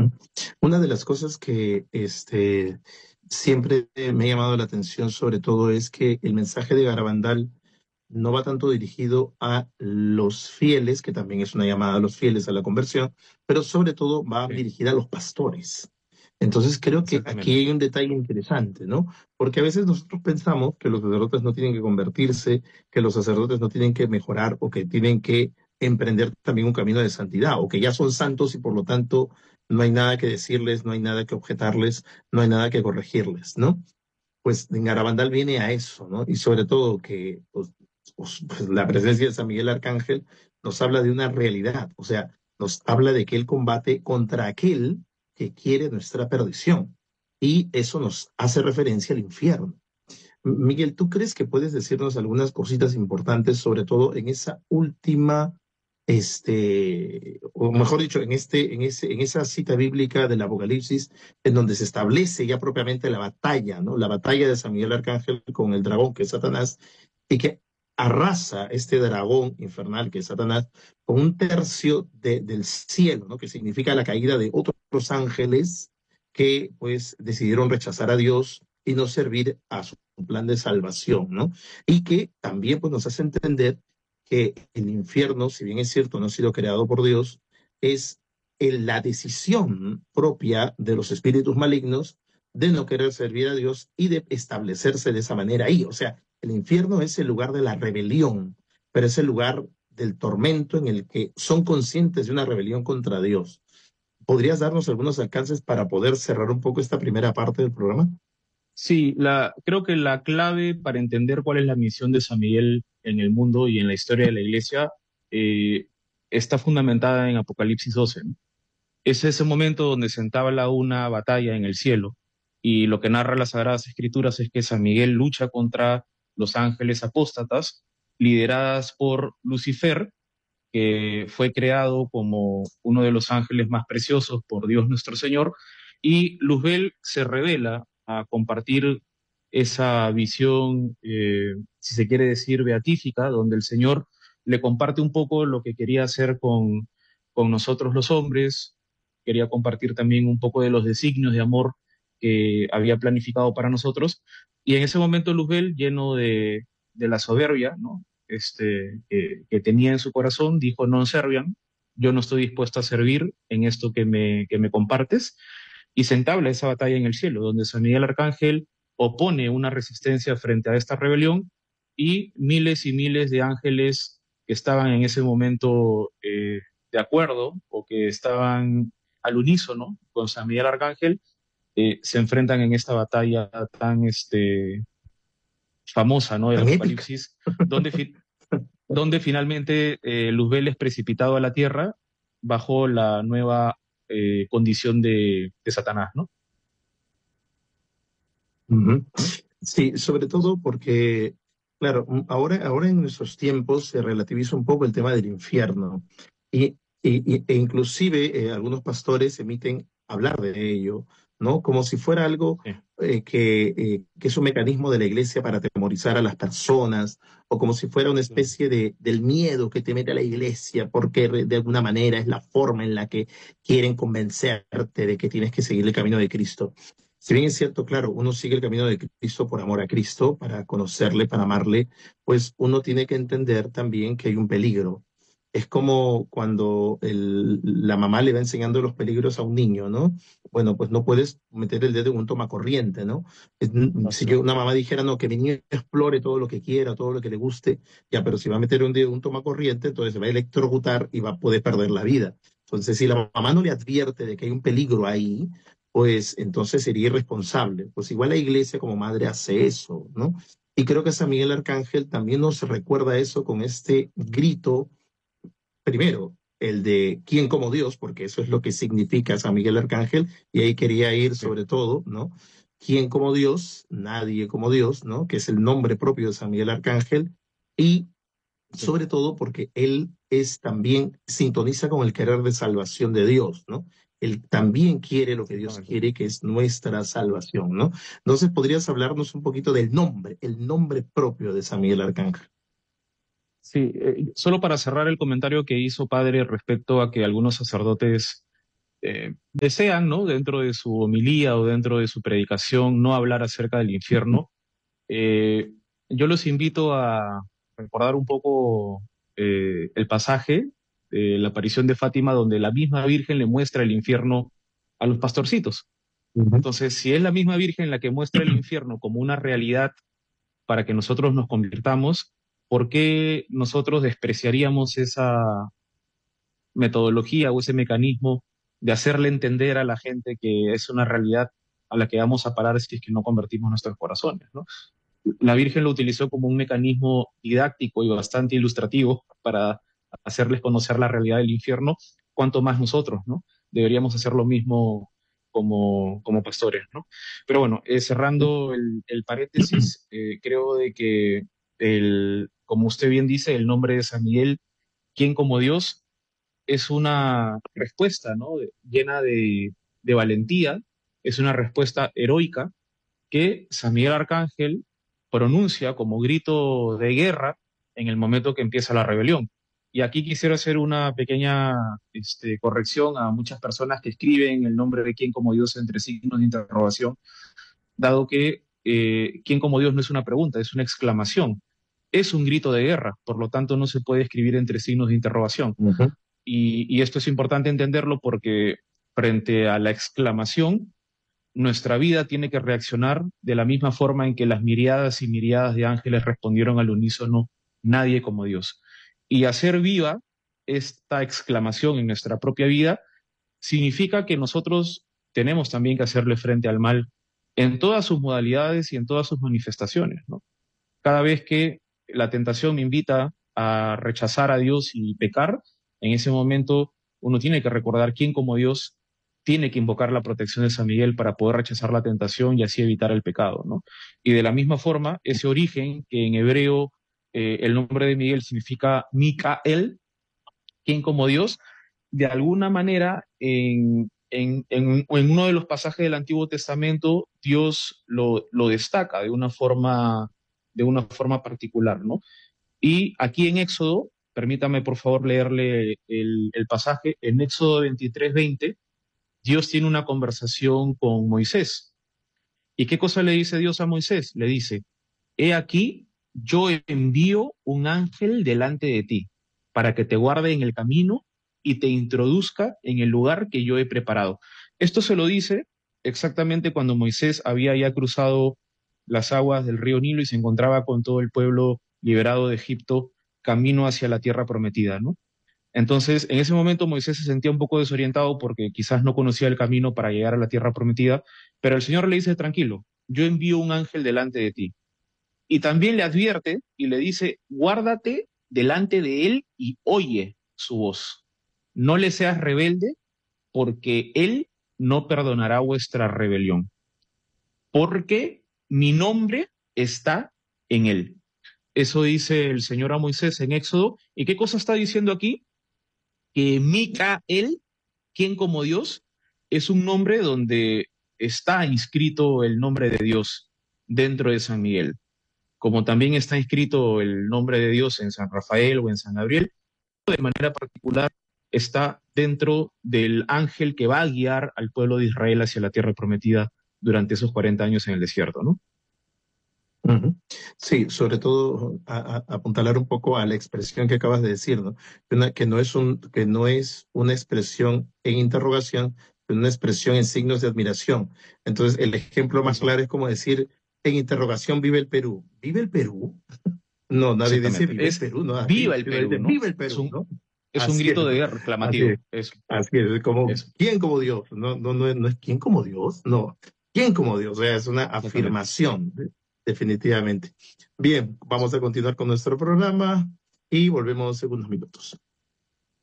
Una de las cosas que siempre me ha llamado la atención sobre todo es que el mensaje de Garabandal no va tanto dirigido a los fieles, que también es una llamada a los fieles a la conversión, pero sobre todo va Sí, dirigida a los pastores. Entonces creo que aquí exactamente. hay un detalle interesante, ¿no? Porque a veces nosotros pensamos que los sacerdotes no tienen que convertirse, que los sacerdotes no tienen que mejorar o que tienen que emprender también un camino de santidad, o que ya son santos y por lo tanto no hay nada que decirles, no hay nada que objetarles, no hay nada que corregirles, ¿no? Pues en Garabandal viene a eso, ¿no? Y sobre todo que pues, la presencia de San Miguel Arcángel nos habla de una realidad, o sea, nos habla de que él combate contra aquel que quiere nuestra perdición. Y eso nos hace referencia al infierno. Miguel, ¿tú crees que puedes decirnos algunas cositas importantes, sobre todo en esa última, o mejor dicho, en esa cita bíblica del Apocalipsis, en donde se establece ya propiamente la batalla, ¿no? La batalla de San Miguel Arcángel con el dragón, que es Satanás, y que arrasa este dragón infernal, que es Satanás, con un tercio del cielo, ¿no? Que significa la caída de otros ángeles que, pues, decidieron rechazar a Dios y no servir a su plan de salvación, ¿no? Y que también pues, nos hace entender que el infierno, si bien es cierto, no ha sido creado por Dios, es la decisión propia de los espíritus malignos de no querer servir a Dios y de establecerse de esa manera ahí. O sea, el infierno es el lugar de la rebelión, pero es el lugar del tormento en el que son conscientes de una rebelión contra Dios. ¿Podrías darnos algunos alcances para poder cerrar un poco esta primera parte del programa? Sí, creo que la clave para entender cuál es la misión de San Miguel en el mundo y en la historia de la Iglesia eh, está fundamentada en Apocalipsis 12, ¿no? Es ese momento donde se entabla una batalla en el cielo y lo que narra las Sagradas Escrituras es que San Miguel lucha contra los ángeles apóstatas lideradas por Lucifer, que fue creado como uno de los ángeles más preciosos por Dios nuestro Señor, y Luzbel se revela a compartir esa visión, si se quiere decir, beatífica, donde el Señor le comparte un poco lo que quería hacer con nosotros los hombres, quería compartir también un poco de los designios de amor que había planificado para nosotros, y en ese momento Luzbel, lleno de la soberbia, ¿no? Que tenía en su corazón, dijo, non serviam, yo no estoy dispuesto a servir en esto que me compartes, y se entabla esa batalla en el cielo, donde San Miguel Arcángel opone una resistencia frente a esta rebelión y miles de ángeles que estaban en ese momento de acuerdo o que estaban al unísono con San Miguel Arcángel, se enfrentan en esta batalla tan famosa, ¿no? Del Tan épica. Apocalipsis, donde, donde finalmente Luzbel es precipitado a la tierra bajo la nueva condición de Satanás, ¿no? Ujú. Sí, sobre todo porque, claro, ahora en nuestros tiempos se relativiza un poco el tema del infierno y, e inclusive algunos pastores emiten hablar de ello, ¿no? Como si fuera algo Sí, que es un mecanismo de la iglesia para atemorizar a las personas o como si fuera una claro. especie del miedo que te mete a la iglesia porque de alguna manera es la forma en la que quieren convencerte de que tienes que seguir el camino de Cristo. Si bien es cierto, claro, uno sigue el camino de Cristo por amor a Cristo, para conocerle, para amarle, pues uno tiene que entender también que hay un peligro. Es como cuando la mamá le va enseñando los peligros a un niño, ¿no? Bueno, pues no puedes meter el dedo en un tomacorriente, ¿no? Si Así yo, es. una mamá dijera, no, que mi niño explore todo lo que quiera, todo lo que le guste, ya, pero si va a meter un dedo en un tomacorriente, entonces se va a electrocutar y va a poder perder la vida. Entonces, si la mamá no le advierte de que hay un peligro ahí, pues entonces sería irresponsable. Pues igual la iglesia como madre hace eso, ¿no? Y creo que San Miguel Arcángel también nos recuerda eso con este grito, primero, el de ¿quién como Dios? Porque eso es lo que significa San Miguel Arcángel, y ahí quería ir Sí, sobre todo, ¿no? ¿Quién como Dios? Nadie como Dios, ¿no? Que es el nombre propio de San Miguel Arcángel, y sí, sobre todo porque él es también sintoniza con el querer de salvación de Dios, ¿no? Él también quiere lo que Dios exactamente. quiere, que es nuestra salvación, ¿no? Entonces, ¿podrías hablarnos un poquito del nombre, el nombre propio de San Miguel Arcángel? Sí, solo para cerrar el comentario que hizo padre respecto a que algunos sacerdotes desean, ¿no? Dentro de su homilía o dentro de su predicación, no hablar acerca del infierno. Eh, yo los invito a recordar un poco el pasaje de la aparición de Fátima, donde la misma Virgen le muestra el infierno a los pastorcitos. Ujú. Entonces, si es la misma Virgen la que muestra el infierno como una realidad para que nosotros nos convirtamos, ¿por qué nosotros despreciaríamos esa metodología o ese mecanismo de hacerle entender a la gente que es una realidad a la que vamos a parar si es que no convertimos nuestros corazones, ¿no? La Virgen lo utilizó como un mecanismo didáctico y bastante ilustrativo para hacerles conocer la realidad del infierno, cuanto más nosotros, ¿no? Deberíamos hacer lo mismo como pastores, ¿no? Pero bueno, cerrando el paréntesis, creo de que, como usted bien dice, el nombre de San Miguel, ¿quién como Dios? Es una respuesta, ¿no? Llena de valentía, es una respuesta heroica que San Miguel Arcángel pronuncia como grito de guerra en el momento que empieza la rebelión. Y aquí quisiera hacer una pequeña corrección a muchas personas que escriben el nombre de quién como Dios entre signos de interrogación, dado que quién como Dios no es una pregunta, es una exclamación. Es un grito de guerra, por lo tanto no se puede escribir entre signos de interrogación. Ujú. Y esto es importante entenderlo porque frente a la exclamación, nuestra vida tiene que reaccionar de la misma forma en que las miriadas y miriadas de ángeles respondieron al unísono, nadie como Dios. Y hacer viva esta exclamación en nuestra propia vida significa que nosotros tenemos también que hacerle frente al mal en todas sus modalidades y en todas sus manifestaciones, ¿no? Cada vez que la tentación me invita a rechazar a Dios y pecar, en ese momento uno tiene que recordar quién como Dios tiene que invocar la protección de San Miguel para poder rechazar la tentación y así evitar el pecado, ¿no? Y de la misma forma, ese origen que en hebreo el nombre de Miguel significa Micael, quien como Dios, de alguna manera en uno de los pasajes del Antiguo Testamento Dios lo destaca de una forma particular, ¿no? Y aquí en Éxodo, permítame por favor leerle el pasaje, en Éxodo 23:20, Dios tiene una conversación con Moisés. ¿Y qué cosa le dice Dios a Moisés? Le dice, he aquí, yo envío un ángel delante de ti para que te guarde en el camino y te introduzca en el lugar que yo he preparado. Esto se lo dice exactamente cuando Moisés había ya cruzado las aguas del río Nilo y se encontraba con todo el pueblo liberado de Egipto camino hacia la tierra prometida, ¿no? Entonces, en ese momento Moisés se sentía un poco desorientado porque quizás no conocía el camino para llegar a la tierra prometida, pero el Señor le dice, tranquilo, yo envío un ángel delante de ti. Y también le advierte y le dice, guárdate delante de él y oye su voz. No le seas rebelde porque él no perdonará vuestra rebelión, porque mi nombre está en él. Eso dice el Señor a Moisés en Éxodo. ¿Y qué cosa está diciendo aquí? Que Micael, quien como Dios, es un nombre donde está inscrito el nombre de Dios dentro de San Miguel, como también está inscrito el nombre de Dios en San Rafael o en San Gabriel, de manera particular está dentro del ángel que va a guiar al pueblo de Israel hacia la tierra prometida durante esos 40 años en el desierto, ¿no? Ujú. Sí, sobre todo apuntalar un poco a la expresión que acabas de decir, ¿no? Que no es una expresión en interrogación, sino una expresión en signos de admiración. Entonces, el ejemplo más claro es como decir, en interrogación vive el Perú. ¿Vive el Perú? No, nadie dice Exactamente. vive el Es Perú, no, viva así, el sino Perú, dice ¿no? vive el Perú, ¿no? Es un Así es, grito de ¿no? guerra Así reclamativo. es, así es, como, Eso, ¿quién como Dios? No, no, no es ¿quién como Dios? No, ¿quién como Dios? O sea, es una exactamente. afirmación, ¿eh? Definitivamente. Bien, vamos a continuar con nuestro programa y volvemos en unos minutos.